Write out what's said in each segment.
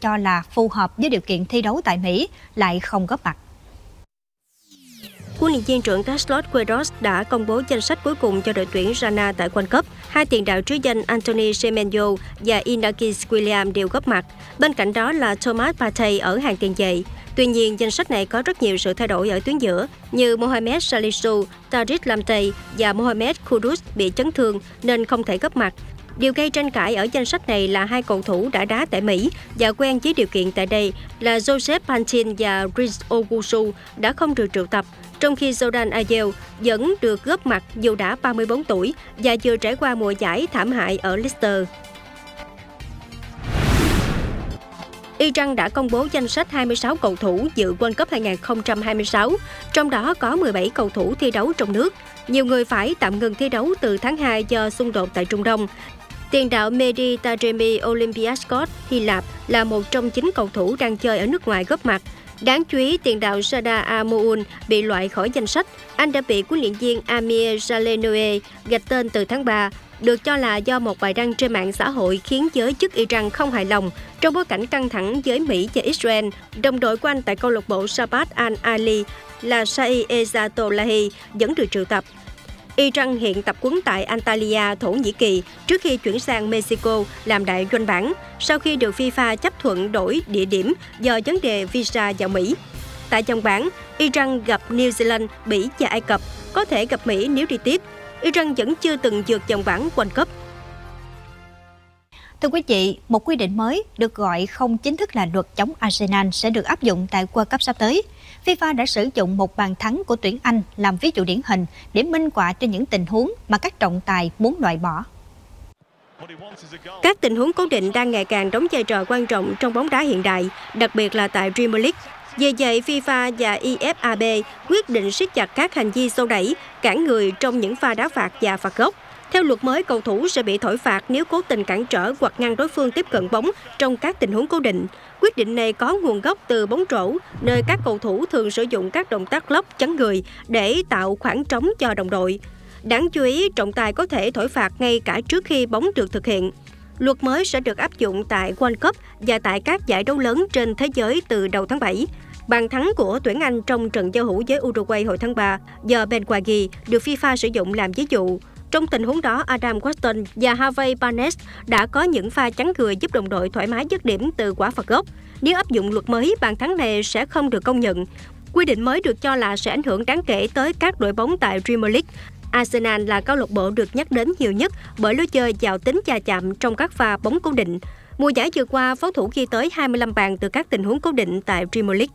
cho là phù hợp với điều kiện thi đấu tại Mỹ lại không góp mặt. Huấn luyện viên trưởng Carlos Queiroz đã công bố danh sách cuối cùng cho đội tuyển Ghana tại World Cup. Hai tiền đạo trứ danh Anthony Semenyo và Inaki Williams đều góp mặt. Bên cạnh đó là Thomas Partey ở hàng tiền vệ. Tuy nhiên, danh sách này có rất nhiều sự thay đổi ở tuyến giữa, như Mohamed Salisu, Tariq Lamptey và Mohamed Kudus bị chấn thương nên không thể góp mặt. Điều gây tranh cãi ở danh sách này là hai cầu thủ đã đá tại Mỹ và quen với điều kiện tại đây là Joseph Pantin và Prince Ogusu đã không được triệu tập, trong khi Jordan Ayew vẫn được góp mặt dù đã 34 tuổi và vừa trải qua mùa giải thảm hại ở Leicester. Iran đã công bố danh sách 26 cầu thủ dự World Cup 2026, trong đó có 17 cầu thủ thi đấu trong nước. Nhiều người phải tạm ngừng thi đấu từ tháng 2 do xung đột tại Trung Đông. Tiền đạo Mehdi Taremi Olympiakos Hy Lạp là một trong 9 cầu thủ đang chơi ở nước ngoài góp mặt. Đáng chú ý, tiền đạo Sada Amoun bị loại khỏi danh sách. Anh đã bị huấn luyện viên Amir Jalenoe gạch tên từ tháng 3, được cho là do một bài đăng trên mạng xã hội khiến giới chức Iran không hài lòng trong bối cảnh căng thẳng với Mỹ và Israel. Đồng đội của anh tại câu lạc bộ Sabat Al-Ali là Sai Ezatolahi vẫn được triệu tập. Iran hiện tập huấn tại Antalya, Thổ Nhĩ Kỳ trước khi chuyển sang Mexico làm đại doanh bảng sau khi được FIFA chấp thuận đổi địa điểm do vấn đề visa vào Mỹ. Tại vòng bảng, Iran gặp New Zealand, Bỉ và Ai Cập, có thể gặp Mỹ nếu đi tiếp. Iran vẫn chưa từng vượt vòng bảng World Cup. Thưa quý vị, một quy định mới được gọi không chính thức là luật chống Arsenal sẽ được áp dụng tại World Cup sắp tới. FIFA đã sử dụng một bàn thắng của tuyển Anh làm ví dụ điển hình để minh họa cho những tình huống mà các trọng tài muốn loại bỏ. Các tình huống cố định đang ngày càng đóng vai trò quan trọng trong bóng đá hiện đại, đặc biệt là tại Premier League. Vì vậy, FIFA và IFAB quyết định siết chặt các hành vi xô đẩy, cản người trong những pha đá phạt và phạt góc. Theo luật mới, cầu thủ sẽ bị thổi phạt nếu cố tình cản trở hoặc ngăn đối phương tiếp cận bóng trong các tình huống cố định. Quyết định này có nguồn gốc từ bóng rổ, nơi các cầu thủ thường sử dụng các động tác lóc chắn người để tạo khoảng trống cho đồng đội. Đáng chú ý, trọng tài có thể thổi phạt ngay cả trước khi bóng được thực hiện. Luật mới sẽ được áp dụng tại World Cup và tại các giải đấu lớn trên thế giới từ đầu tháng 7. Bàn thắng của tuyển Anh trong trận giao hữu với Uruguay hồi tháng 3 do Ben Wagi được FIFA sử dụng làm ví dụ. Trong tình huống đó, Adam Weston và Harvey Barnes đã có những pha chắn người giúp đồng đội thoải mái dứt điểm từ quả phạt góc. Nếu áp dụng luật mới, bàn thắng này sẽ không được công nhận. Quy định mới được cho là sẽ ảnh hưởng đáng kể tới các đội bóng tại Premier League. Arsenal là câu lạc bộ được nhắc đến nhiều nhất bởi lối chơi giàu tính chà chạm trong các pha bóng cố định. Mùa giải vừa qua, pháo thủ ghi tới 25 bàn từ các tình huống cố định tại Premier League.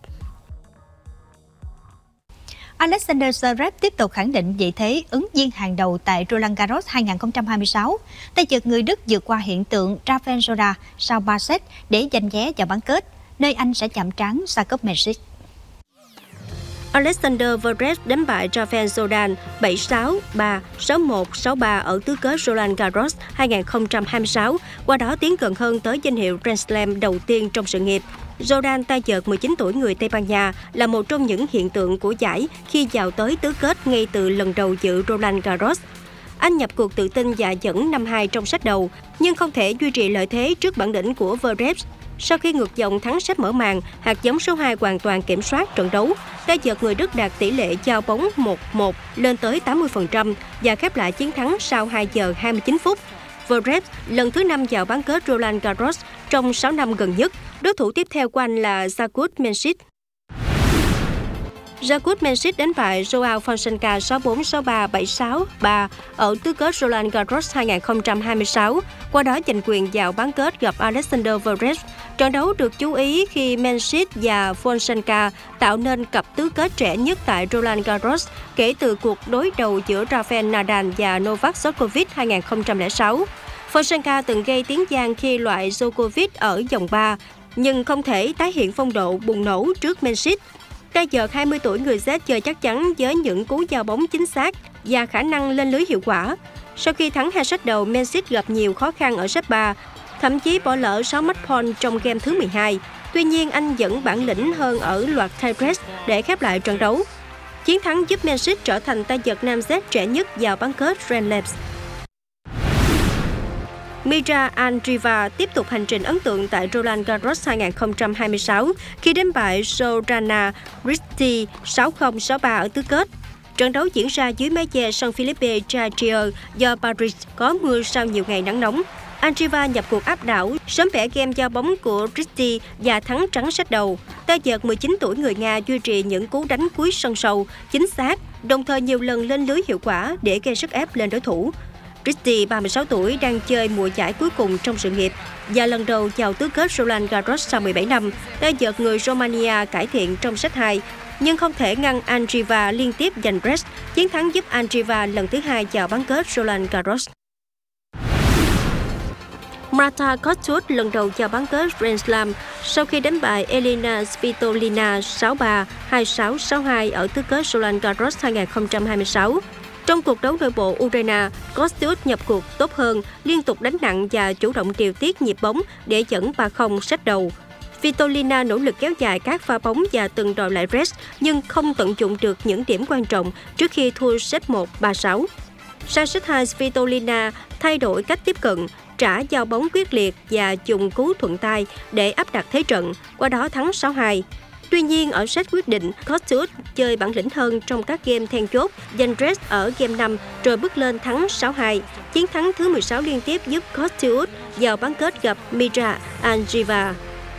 Alexander Zverev tiếp tục khẳng định vị thế ứng viên hàng đầu tại Roland Garros 2026. Tay vợt người Đức vượt qua hiện tượng Rafael Nadal sau 3 set để giành vé vào bán kết, nơi anh sẽ chạm trán Jakub Mesic. Alexander Zverev đánh bại Rafael Nadal 7-6, 3, 6-1, 6-3 ở tứ kết Roland Garros 2026, qua đó tiến gần hơn tới danh hiệu Grand Slam đầu tiên trong sự nghiệp. Nadal, tay vợt 19 tuổi người Tây Ban Nha, là một trong những hiện tượng của giải khi vào tới tứ kết ngay từ lần đầu dự Roland Garros. Anh nhập cuộc tự tin và dẫn 5-2 trong set đầu, nhưng không thể duy trì lợi thế trước bản lĩnh của Zverev. Sau khi ngược dòng thắng set mở màn, hạt giống số 2 hoàn toàn kiểm soát trận đấu. Tay vợt người Đức đạt tỷ lệ giao bóng 1-1 lên tới 80% và khép lại chiến thắng sau 2 giờ 29 phút. Zverev lần thứ 5 vào bán kết Roland Garros trong 6 năm gần nhất. Đối thủ tiếp theo của anh là Jakub Mesic. Jakub Mesic đánh bại Joao Fonseca 6-4, 6-3, 7-6, 3 ở tứ kết Roland Garros 2026, qua đó giành quyền vào bán kết gặp Alexander Zverev. Trận đấu được chú ý khi Mesic và Fonseca tạo nên cặp tứ kết trẻ nhất tại Roland Garros kể từ cuộc đối đầu giữa Rafael Nadal và Novak Djokovic 2006. Fonseca từng gây tiếng vang khi loại Djokovic ở vòng 3, nhưng không thể tái hiện phong độ bùng nổ trước Mesic. Tay vợt 20 tuổi người Séc chơi chắc chắn với những cú giao bóng chính xác và khả năng lên lưới hiệu quả. Sau khi thắng 2 set đầu, Mesic gặp nhiều khó khăn ở set 3, thậm chí bỏ lỡ 6 match point trong game thứ 12. Tuy nhiên, anh vẫn bản lĩnh hơn ở loạt tiebreak để khép lại trận đấu. Chiến thắng giúp Mesic trở thành tay vợt nam Séc trẻ nhất vào bán kết Grand Slam. Mira Andreeva tiếp tục hành trình ấn tượng tại Roland Garros 2026 khi đánh bại Sorana Risti 6-0, 6-3 ở tứ kết. Trận đấu diễn ra dưới mái che sân Philippe Chatrier do Paris có mưa sau nhiều ngày nắng nóng. Andreeva nhập cuộc áp đảo, sớm bẻ game giao bóng của Risti và thắng trắng set đầu. Tay vợt 19 tuổi người Nga duy trì những cú đánh cuối sân sâu, chính xác, đồng thời nhiều lần lên lưới hiệu quả để gây sức ép lên đối thủ. Risti, 36 tuổi, đang chơi mùa giải cuối cùng trong sự nghiệp và lần đầu vào tứ kết Roland Garros sau 17 năm. Tay vợt người Romania cải thiện trong set 2, nhưng không thể ngăn Andreeva liên tiếp giành break. Chiến thắng giúp Andreeva lần thứ 2 vào bán kết Roland Garros. Marta Kostyuk lần đầu vào bán kết Grand Slam sau khi đánh bại Elina Svitolina 6-3, 2-6, 6-2 ở tứ kết Roland Garros 2026. Trong cuộc đấu nội bộ Ukraine, Kostyuk nhập cuộc tốt hơn, liên tục đánh nặng và chủ động điều tiết nhịp bóng để dẫn 3-0 set đầu. Svitolina nỗ lực kéo dài các pha bóng và từng đòi lại break nhưng không tận dụng được những điểm quan trọng trước khi thua set 1, 3-6. Sang set 2, Svitolina thay đổi cách tiếp cận, trả giao bóng quyết liệt và dùng cú thuận tay để áp đặt thế trận, qua đó thắng 6-2. Tuy nhiên, ở set quyết định, Kostyuk chơi bản lĩnh hơn trong các game then chốt, giành break ở game 5 rồi bước lên thắng 6-2. Chiến thắng thứ 16 liên tiếp giúp Kostyuk vào bán kết gặp Mira Andreeva.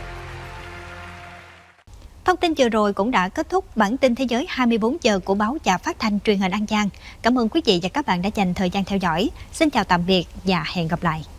Thông tin vừa rồi cũng đã kết thúc bản tin Thế giới 24 giờ của báo và phát thanh truyền hình An Giang. Cảm ơn quý vị và các bạn đã dành thời gian theo dõi. Xin chào tạm biệt và hẹn gặp lại.